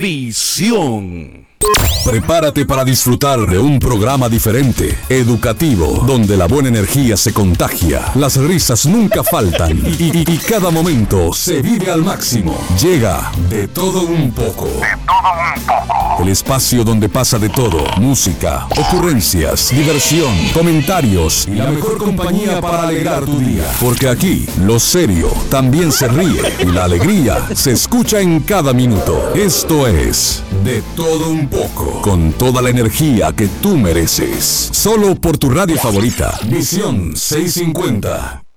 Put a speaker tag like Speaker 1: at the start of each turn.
Speaker 1: Visión.
Speaker 2: Prepárate para disfrutar de un programa diferente, educativo, donde la buena energía se contagia, las risas nunca faltan y cada momento se vive al máximo. Llega De Todo Un Poco. El espacio donde pasa de todo: música, ocurrencias, diversión, comentarios y la mejor compañía para alegrar tu día. Porque aquí lo serio también se ríe y la alegría se escucha en cada minuto. Esto es De Todo Un Poco, con toda la energía que tú mereces. Solo por tu radio favorita, Visión 650.